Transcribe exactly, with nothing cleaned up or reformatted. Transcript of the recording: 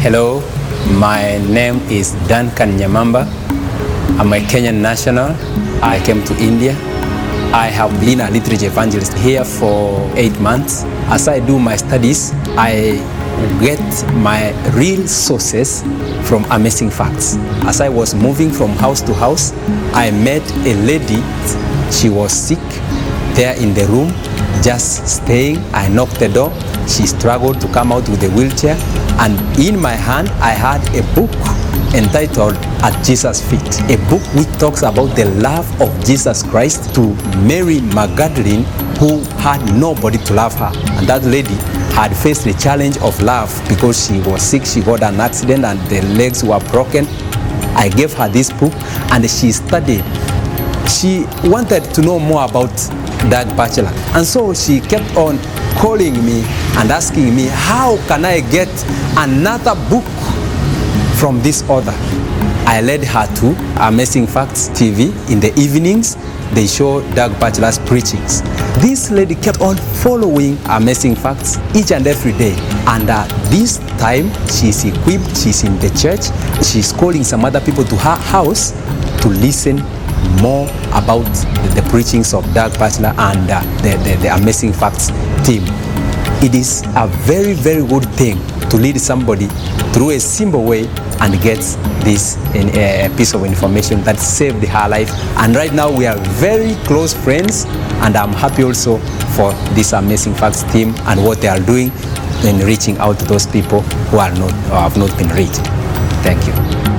Hello, my name is Duncan Nyamamba. I'm a Kenyan national. I came to India. I have been a literature evangelist here for eight months. As I do my studies, I get my real sources from Amazing Facts. As I was moving from house to house, I met a lady. She was sick there in the room, just staying. I knocked the door. She struggled to come out with a wheelchair. And in my hand, I had a book entitled At Jesus' Feet, a book which talks about the love of Jesus Christ to Mary Magdalene, who had nobody to love her. And that lady had faced the challenge of love because she was sick, she got an accident and the legs were broken. I gave her this book and she studied. She wanted to know more about Doug Batchelor. And so she kept on calling me and asking me, how can I get another book from this author? I led her to Amazing Facts T V. In the evenings, they show Doug Batchelor's preachings. This lady kept on following Amazing Facts each and every day. And uh, this time, she's equipped, she's in the church, she's calling some other people to her house to listen more about the, the preachings of Doug Batchelor and uh, the, the, the Amazing Facts team. It is a very, very good thing to lead somebody through a simple way and get this in a piece of information that saved her life. And right now we are very close friends, and I'm happy also for this Amazing Facts team and what they are doing in reaching out to those people who are not or have not been reached. Thank you.